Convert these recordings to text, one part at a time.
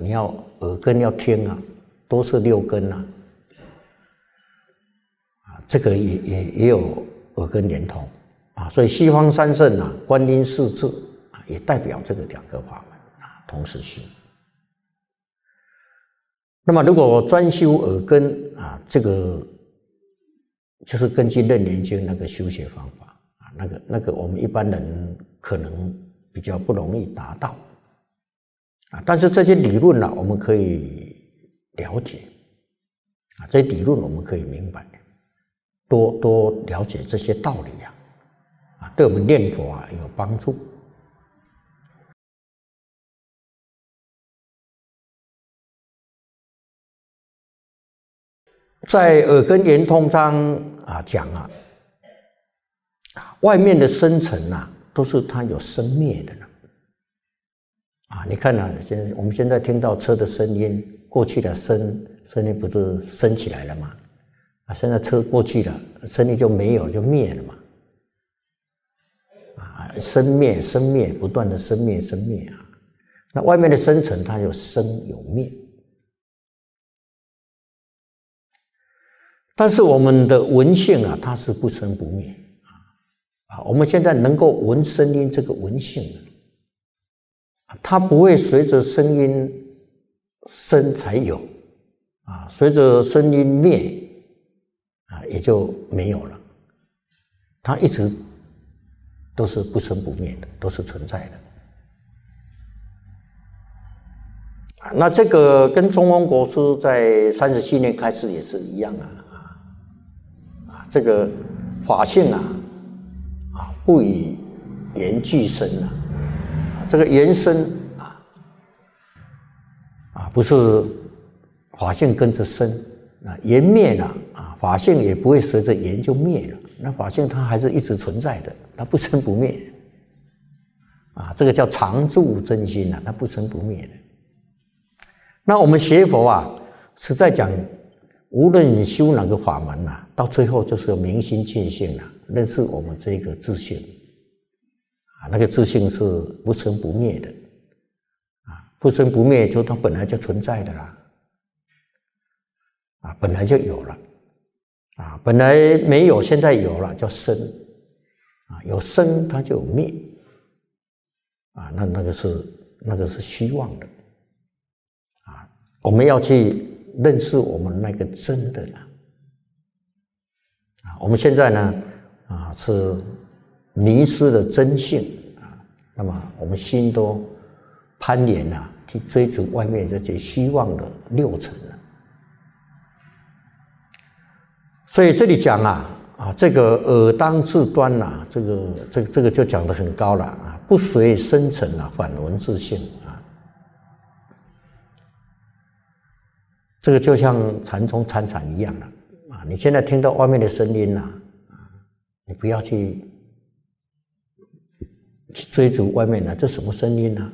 你要耳根要听啊，都是六根啊，这个也有耳根连通啊，所以西方三圣啊，观音四智啊，也代表这个两个法门啊，同时修。那么如果专修耳根啊，这个就是根据《楞严经》那个修学方法啊，那个我们一般人可能比较不容易达到啊，但是这些理论呢，我们可以了解啊，这些理论我们可以明白，多了解这些道理啊，对我们念佛啊有帮助。在耳根圆通章啊讲啊，外面的生尘啊，都是它有生灭的呢。啊，你看啊，我们现在听到车的声音，过去的声音不是升起来了吗？啊，现在车过去了，声音就没有，就灭了嘛。啊，生灭，不断的生灭啊。那外面的生尘，它有生有灭。但是我们的闻性啊，它是不生不灭啊。我们现在能够闻声音，这个闻性它不会随着声音生才有啊，随着声音灭啊，也就没有了。它一直都是不生不灭的，都是存在的。那这个跟中峰国师在37年开始也是一样啊。这个法性啊，不以言俱生啊，这个言生不是法性跟着生啊，言灭了啊，法性也不会随着言就灭了，那法性它还是一直存在的，它不生不灭啊，这个叫常住真心啊，它不生不灭的。那我们学佛啊，实在讲，无论你修哪个法门啊，到最后就是有明心见性啊，认识我们这个自性啊，那个自性是不生不灭的啊，不生不灭就它本来就存在的啦，啊，本来就有了啊，本来没有，现在有了叫生啊，有生它就有灭啊，那个是虚妄的啊，我们要去认识我们那个真的啦，啊，我们现在呢，是迷失了真性啊，那么我们心都攀岩啊，去追逐外面这些虚妄的六尘了。所以这里讲这个耳当自端呐，这个就讲得很高了啊，不随生尘啊，反闻自性啊。这个就像禅宗参禅一样了啊！你现在听到外面的声音你不要去追逐外面这什么声音呢？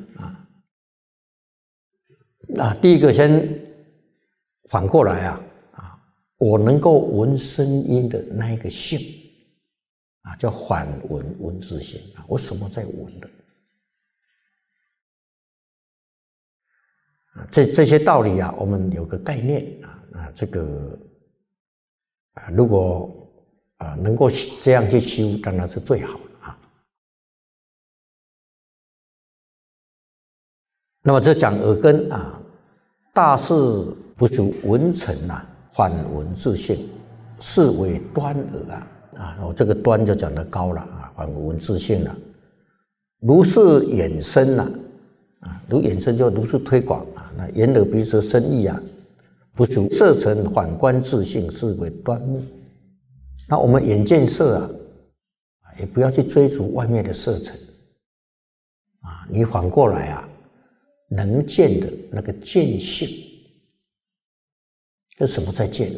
第一个先反过来我能够闻声音的那一个性叫反闻自性我什么在闻的？这些道理我们有个概念这个如果能够这样去修，当然是最好的那么这讲耳根大事不足闻尘反闻自性，是为端耳我这个端就讲得高了反闻自性了。如是衍生如衍生就如是推广那眼耳鼻舌身意不属色尘反观自性，是为端目。那我们眼见色也不要去追逐外面的色尘你反过来能见的那个见性，这什么在见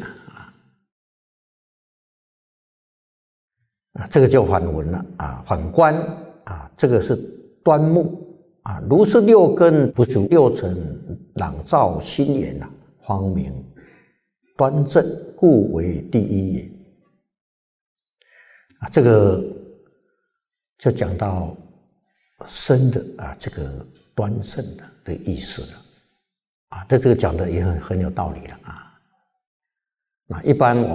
这个叫反闻了反观这个是端目如是六根不属六尘，朗照心眼方明端正，故为第一也这个就讲到深的这个端正的意思了这个讲的也很有道理了啊。那一般我